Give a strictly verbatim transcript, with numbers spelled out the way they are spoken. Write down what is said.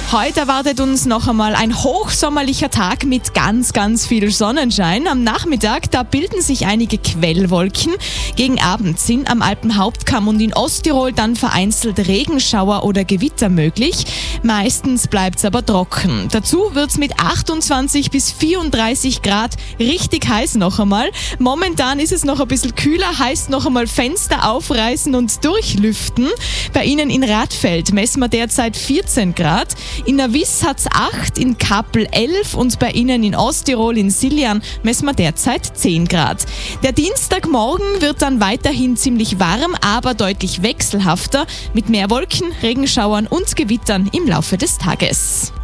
Heute erwartet uns noch einmal ein hochsommerlicher Tag mit ganz, ganz viel Sonnenschein. Am Nachmittag, da bilden sich einige Quellwolken. Gegen Abend sind am Alpenhauptkamm und in Osttirol dann vereinzelt Regenschauer oder Gewitter möglich. Meistens bleibt es aber trocken. Dazu wird es mit achtundzwanzig bis vierunddreißig Grad richtig heiß noch einmal. Momentan ist es noch ein bisschen kühler, heißt noch einmal Fenster aufreißen und durchlüften. Bei Ihnen in Radfeld messen wir derzeit vierzehn Grad. In Navis hat es acht, in Kappel elf und bei Ihnen in Osttirol in Siljan messen wir derzeit zehn Grad. Der Dienstagmorgen wird dann weiterhin ziemlich warm, aber deutlich wechselhafter mit mehr Wolken, Regenschauern und Gewittern im Laufe des Tages.